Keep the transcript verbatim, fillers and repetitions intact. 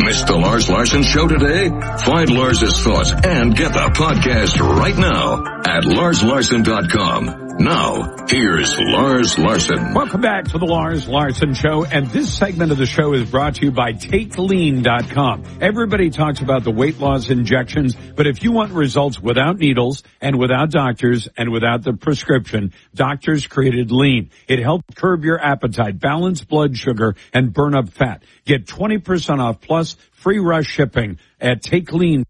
Missed the Lars Larson Show today? Find Lars's thoughts and get the podcast right now at lars larson dot com. Now, here's Lars Larson. Welcome back to the Lars Larson Show, and this segment of the show is brought to you by take lean dot com. Everybody talks about the weight loss injections, but if you want results without needles and without doctors and without the prescription, doctors created Lean. It helped curb your appetite, balance blood sugar, and burn up fat. Get twenty percent off plus free rush shipping at take lean